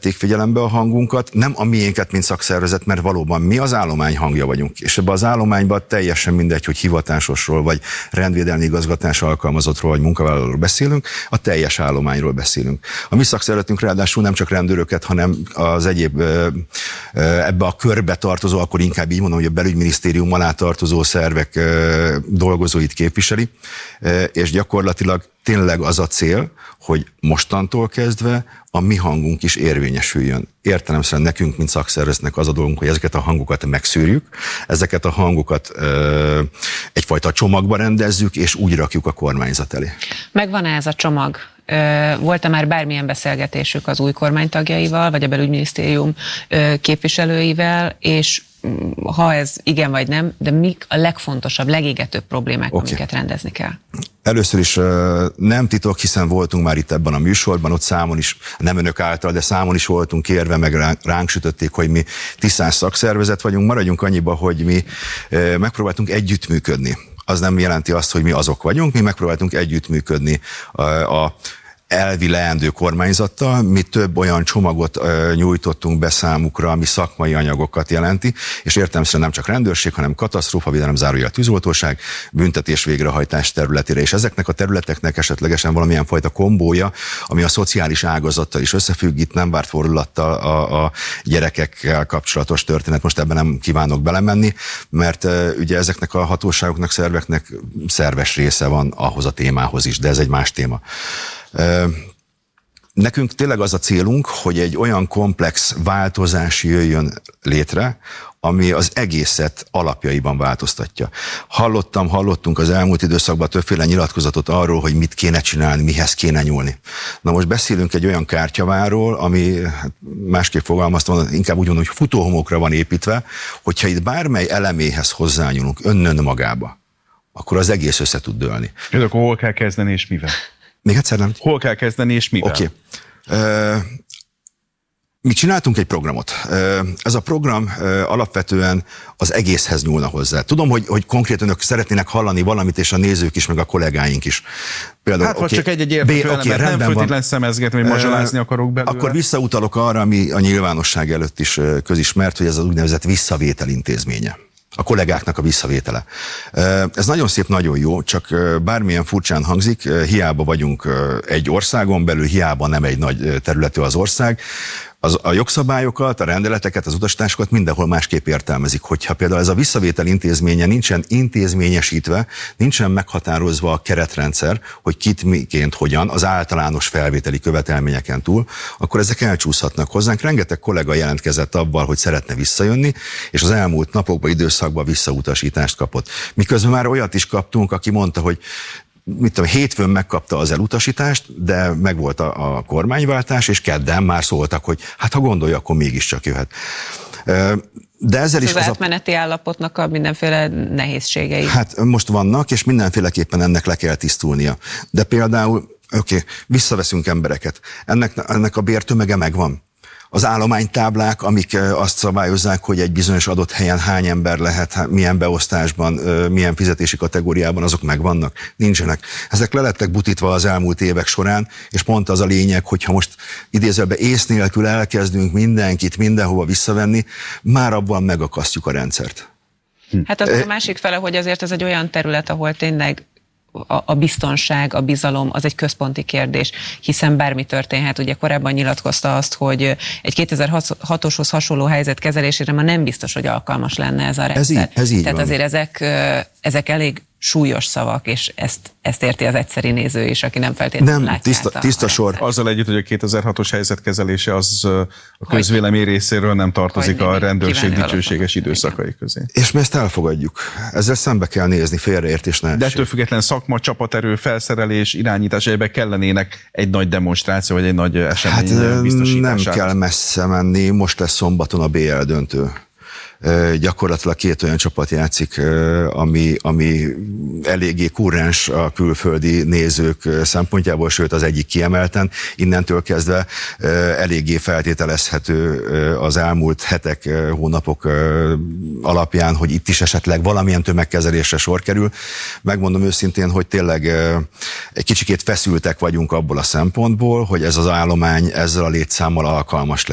vették figyelembe a hangunkat, nem a miénket, mint szakszervezet, mert valóban mi az állomány hangja vagyunk. És ebbe az állományban teljesen mindegy, hogy hivatásosról, vagy rendvédelmi igazgatás alkalmazottról, vagy munkavállalóról beszélünk, a teljes állományról beszélünk. A mi szakszervezetünk ráadásul nem csak rendőröket, hanem az egyéb ebbe a körbe tartozó, akkor inkább így mondom, hogy a belügyminisztérium alá tartozó szervek dolgozóit képviseli, és gyakorlatilag tényleg az a cél, hogy mostantól kezdve a mi hangunk is érvényesüljön. Értelemszerűen nekünk, mint szakszervezetnek az a dolgunk, hogy ezeket a hangokat megszűrjük, ezeket a hangokat egyfajta csomagba rendezzük, és úgy rakjuk a kormányzat elé. Megvan-e ez a csomag? Volt-e már bármilyen beszélgetésük az új kormánytagjaival, vagy a belügyminisztérium képviselőivel, és ha ez igen vagy nem, de mik a legfontosabb, legégetőbb problémák, amiket rendezni kell? Először is nem titok, hiszen voltunk már itt ebben a műsorban, ott számon is, nem önök által, de számon is voltunk kérve, meg ránk sütötték, hogy mi tisztás szakszervezet vagyunk. Maradjunk annyiba, hogy mi megpróbáltunk együttműködni. Az nem jelenti azt, hogy mi azok vagyunk, mi megpróbáltunk együttműködni a elvi leendő kormányzattal, mi több olyan csomagot nyújtottunk be számukra, ami szakmai anyagokat jelenti, és értelemszerűen nem csak rendőrség, hanem katasztrófavédelem, zárójel tűzoltóság, büntetés végrehajtás területére, és ezeknek a területeknek esetlegesen valamilyen fajta kombója, ami a szociális ágazattal is összefügg, itt nem várt fordulattal a gyerekekkel kapcsolatos történet, most ebben nem kívánok belemenni, mert ugye ezeknek a hatóságoknak, szerveknek szerves része van ahhoz a témához is, de ez egy más téma. Nekünk tényleg az a célunk, hogy egy olyan komplex változás jöjjön létre, ami az egészet alapjaiban változtatja. Hallottunk az elmúlt időszakban többféle nyilatkozatot arról, hogy mit kéne csinálni, mihez kéne nyúlni. Na most beszélünk egy olyan kártyaváról, ami másképp fogalmaztam, inkább úgy mondom, hogy futóhomokra van építve, hogyha itt bármely eleméhez hozzányúlunk önnön magába, akkor az egész össze tud dőlni. Akkor hol kell kezdeni és mivel? Még egyszer nem? Hol kell kezdeni és mivel? Oké. Mi csináltunk egy programot. Ez a program alapvetően az egészhez nyúlna hozzá. Tudom, hogy konkrétan önök szeretnének hallani valamit, és a nézők is, meg a kollégáink is. Például, hát, vagy csak egy érthető elemet, nem föltétlen szemezgetni, hogy mazsolázni akarok belőle. Akkor visszautalok arra, ami a nyilvánosság előtt is közismert, hogy ez az úgynevezett visszavétel intézménye. A kollégáknak a visszavétele. Ez nagyon szép, nagyon jó, csak bármilyen furcsán hangzik, hiába vagyunk egy országon belül, hiába nem egy nagy területű az ország, a jogszabályokat, a rendeleteket, az utasításokat mindenhol másképp értelmezik. Hogyha például ez a visszavétel intézménye nincsen intézményesítve, nincsen meghatározva a keretrendszer, hogy kit, miként, hogyan, az általános felvételi követelményeken túl, akkor ezek elcsúszhatnak hozzánk. Rengeteg kollega jelentkezett abban, hogy szeretne visszajönni, és az elmúlt napokban, időszakban visszautasítást kapott. Miközben már olyat is kaptunk, aki mondta, hogy hétfőn megkapta az elutasítást, de megvolt a kormányváltás, és kedden már szóltak, hogy hát ha gondolja, akkor mégiscsak jöhet. De ezzel is az átmeneti állapotnak a mindenféle nehézségei. Hát most vannak, és mindenféleképpen ennek le kell tisztulnia. De például, visszaveszünk embereket. Ennek a bértömege megvan. Az állománytáblák, amik azt szabályozzák, hogy egy bizonyos adott helyen hány ember lehet, milyen beosztásban, milyen fizetési kategóriában, azok megvannak? Nincsenek. Ezek le lettek butítva az elmúlt évek során, és pont az a lényeg, hogyha most idézőben ész nélkül elkezdünk mindenkit mindenhova visszavenni, már abban megakasztjuk a rendszert. Hát az a másik fele, hogy azért ez egy olyan terület, ahol tényleg a biztonság, a bizalom az egy központi kérdés, hiszen bármi történhet. Ugye korábban nyilatkozta azt, hogy egy 2006-oshoz hasonló helyzet kezelésére már nem biztos, hogy alkalmas lenne ez a rendszer. Ez így Tehát van. azért ezek elég súlyos szavak, és ezt érti az egyszeri néző is, aki nem feltétlenül látja. Nem, tiszta sor. Azzal együtt, hogy a 2006-os helyzet kezelése az a közvélemény részéről nem tartozik a rendőrség dicsőséges időszakai közé. És mi ezt elfogadjuk. Ezzel szembe kell nézni, félreértés ne essék. De ettől független szakma, csapaterő, felszerelés, irányítás, egyben kellenének egy nagy demonstráció, vagy egy nagy esemény biztosítására. Nem kell messze menni, most lesz szombaton a BL döntő. Gyakorlatilag két olyan csapat játszik, ami eléggé kurrens a külföldi nézők szempontjából, sőt az egyik kiemelten. Innentől kezdve eléggé feltételezhető az elmúlt hetek, hónapok alapján, hogy itt is esetleg valamilyen tömegkezelésre sor kerül. Megmondom őszintén, hogy tényleg egy kicsikét feszültek vagyunk abból a szempontból, hogy ez az állomány ezzel a létszámmal alkalmas lesz